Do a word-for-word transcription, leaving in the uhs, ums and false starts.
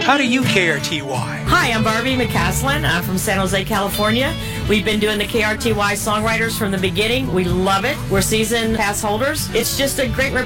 How do you K R T Y? Hi, I'm Barbie McCaslin. I'm from San Jose, California. We've been doing the K R T Y Songwriters from the beginning. We love it. We're season pass holders. It's just a great